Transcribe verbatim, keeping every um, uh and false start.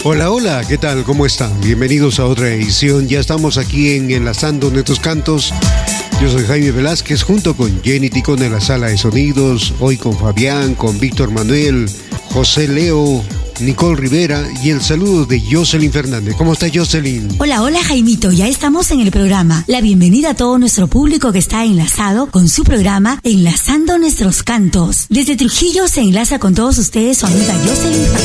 Hola, hola, ¿qué tal? ¿Cómo están? Bienvenidos a otra edición. Ya estamos aquí en Enlazando Nuestros Cantos. Yo soy Jaime Velázquez, junto con Jenny Ticón en la sala de sonidos. Hoy con Fabián, con Víctor Manuel, José Leo, Nicole Rivera y el saludo de Jocelyn Fernández. ¿Cómo está Jocelyn? Hola, hola Jaimito, ya estamos en el programa. La bienvenida a todo nuestro público que está enlazado con su programa Enlazando Nuestros Cantos. Desde Trujillo se enlaza con todos ustedes su amiga Jocelyn Fernández.